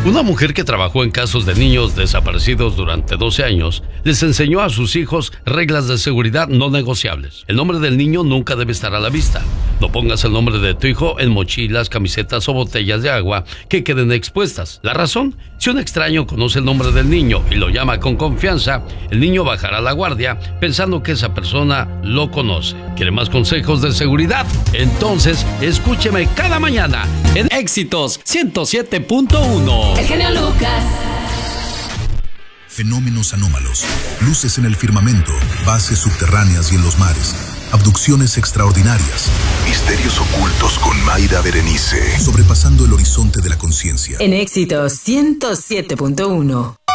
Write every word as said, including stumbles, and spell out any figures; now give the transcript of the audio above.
Una mujer que trabajó en casos de niños desaparecidos durante doce años les enseñó a sus hijos reglas de seguridad no negociables. El nombre del niño nunca debe estar a la vista. No pongas el nombre de tu hijo en mochilas, camisetas o botellas de agua que queden expuestas. La razón: si un extraño conoce el nombre del niño y lo llama con confianza, el niño bajará la guardia pensando que esa persona lo conoce. ¿Quiere más consejos de seguridad? Entonces, escúcheme cada mañana en Éxitos ciento siete punto uno. El genio Lucas. Fenómenos anómalos, luces en el firmamento, bases subterráneas y en los mares, abducciones extraordinarias, misterios ocultos con Mayra Berenice, sobrepasando el horizonte de la conciencia. En Éxitos ciento siete punto uno.